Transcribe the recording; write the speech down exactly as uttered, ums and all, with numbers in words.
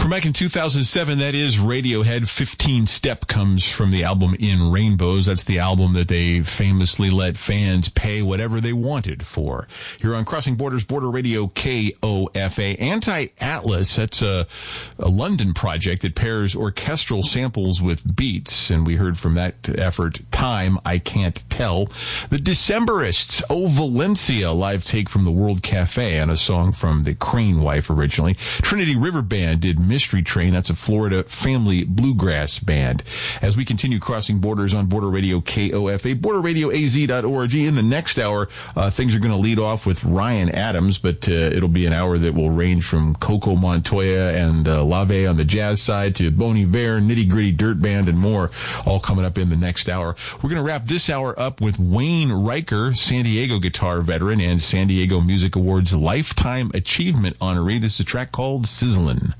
From back in two thousand seven, that is Radiohead. fifteen Step comes from the album In Rainbows. That's the album that they famously let fans pay whatever they wanted for. Here on Crossing Borders, Border Radio K O F A. Anti-Atlas, that's a, a London project that pairs orchestral samples with beats, and we heard from that effort, Time, I Can't Tell. The Decemberists, Oh Valencia, live take from the World Cafe on a song from the Crane Wife originally. Trinity River Band did Mystery Train. That's a Florida family bluegrass band. As we continue crossing borders on Border Radio K O F A, border radio a z dot org. In the next hour, uh, things are going to lead off with Ryan Adams, but uh, it'll be an hour that will range from Coco Montoya and uh, Lave on the jazz side to Bon Iver, Nitty Gritty Dirt Band, and more, all coming up in the next hour. We're going to wrap this hour up with Wayne Riker, San Diego guitar veteran and San Diego Music Awards Lifetime Achievement honoree. This is a track called Sizzlin'.